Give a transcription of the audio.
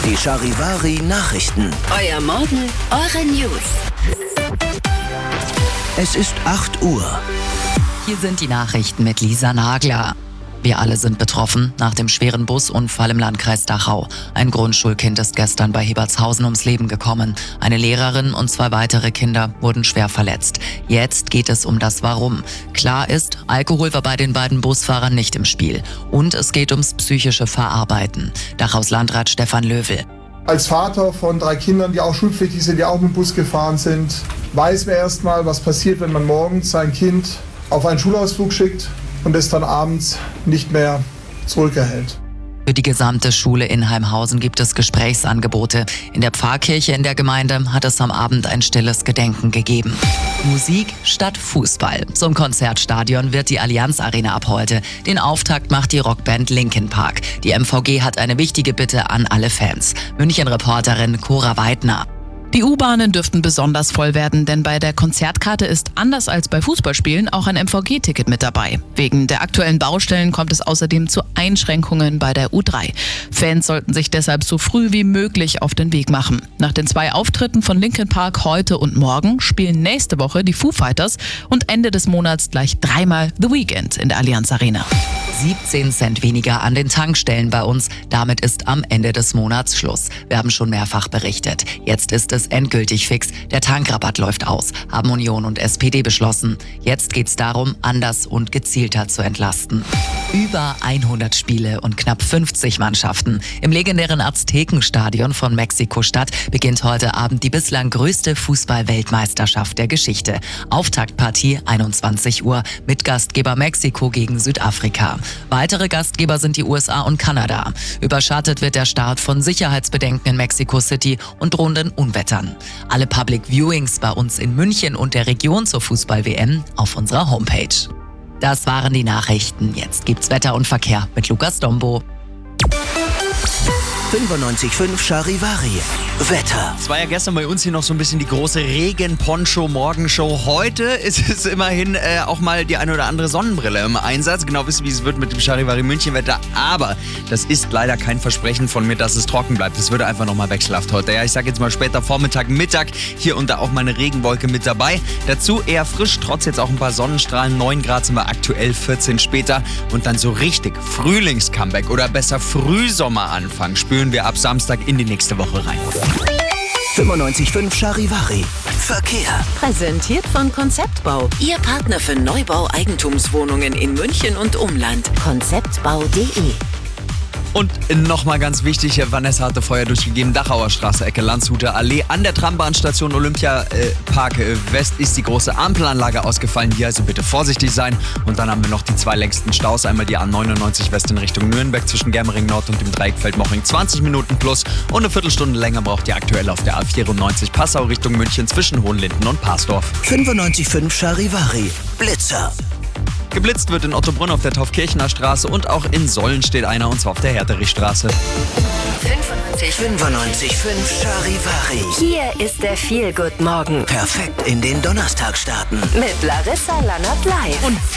Die Charivari Nachrichten. Euer Morgen, eure News. Es ist 8 Uhr. Hier sind die Nachrichten mit Lisa Nagler. Wir alle sind betroffen nach dem schweren Busunfall im Landkreis Dachau. Ein Grundschulkind ist gestern bei Hebertshausen ums Leben gekommen. Eine Lehrerin und 2 weitere Kinder wurden schwer verletzt. Jetzt geht es um das Warum. Klar ist, Alkohol war bei den beiden Busfahrern nicht im Spiel. Und es geht ums psychische Verarbeiten. Dachaus Landrat Stefan Löwel. Als Vater von 3 Kindern, die auch schulpflichtig sind, die auch mit dem Bus gefahren sind, weiß man erstmal, was passiert, wenn man morgens sein Kind auf einen Schulausflug schickt und es dann abends nicht mehr zurückerhält. Für die gesamte Schule in Heimhausen gibt es Gesprächsangebote. In der Pfarrkirche in der Gemeinde hat es am Abend ein stilles Gedenken gegeben. Musik statt Fußball. Zum Konzertstadion wird die Allianz Arena ab heute. Den Auftakt macht die Rockband Linkin Park. Die MVG hat eine wichtige Bitte an alle Fans. München-Reporterin Cora Weidner. Die U-Bahnen dürften besonders voll werden, denn bei der Konzertkarte ist anders als bei Fußballspielen auch ein MVG-Ticket mit dabei. Wegen der aktuellen Baustellen kommt es außerdem zu Einschränkungen bei der U3. Fans sollten sich deshalb so früh wie möglich auf den Weg machen. Nach den 2 Auftritten von Linkin Park heute und morgen spielen nächste Woche die Foo Fighters und Ende des Monats gleich 3-mal The Weeknd in der Allianz Arena. 17 Cent weniger an den Tankstellen bei uns. Damit ist am Ende des Monats Schluss. Wir haben schon mehrfach berichtet. Jetzt ist es endgültig fix. Der Tankrabatt läuft aus, haben Union und SPD beschlossen. Jetzt geht es darum, anders und gezielter zu entlasten. Über 100 Spiele und knapp 50 Mannschaften. Im legendären Aztekenstadion von Mexiko-Stadt beginnt heute Abend die bislang größte Fußball-Weltmeisterschaft der Geschichte. Auftaktpartie 21 Uhr mit Gastgeber Mexiko gegen Südafrika. Weitere Gastgeber sind die USA und Kanada. Überschattet wird der Start von Sicherheitsbedenken in Mexico City und drohenden Unwettern. Alle Public Viewings bei uns in München und der Region zur Fußball-WM auf unserer Homepage. Das waren die Nachrichten. Jetzt gibt's Wetter und Verkehr mit Lukas Dombo. 95.5 Charivari. Wetter. Es war ja gestern bei uns hier noch so ein bisschen die große Regen-Poncho-Morgenshow. Heute ist es immerhin auch mal die eine oder andere Sonnenbrille im Einsatz. Genau wissen, wie es wird mit dem Charivari München-Wetter. Aber das ist leider kein Versprechen von mir, dass es trocken bleibt. Es wird einfach nochmal wechselhaft heute. Ja, ich sag jetzt mal später Vormittag, Mittag. Hier und da auch mal eine Regenwolke mit dabei. Dazu eher frisch, trotz jetzt auch ein paar Sonnenstrahlen. 9 Grad sind wir aktuell, 14 später. Und dann so richtig Frühlings-Comeback oder besser Frühsommeranfang spüren wir ab Samstag in die nächste Woche rein. 95.5 Charivari. Verkehr. Präsentiert von Konzeptbau. Ihr Partner für Neubau Eigentumswohnungen in München und Umland. Konzeptbau.de. Und nochmal ganz wichtig, Vanessa hatte vorher durchgegeben, Dachauer Straße, Ecke Landshuter Allee. An der Trambahnstation Olympiapark West ist die große Ampelanlage ausgefallen. Hier also bitte vorsichtig sein. Und dann haben wir noch die 2 längsten Staus. Einmal die A99 West in Richtung Nürnberg zwischen Germering Nord und dem Dreieck Feldmoching 20 Minuten plus. Und eine Viertelstunde länger braucht ihr aktuell auf der A94 Passau Richtung München zwischen Hohenlinden und Parsdorf. 95.5 Charivari. Blitzer. Geblitzt wird in Ottobrunn auf der Taufkirchener Straße und auch in Sollen steht einer, und zwar auf der Herterichstraße. 95.5 Charivari. Hier ist der Feel-Good-Morgen Perfekt in den Donnerstag starten. mit Larissa Lannert live. Und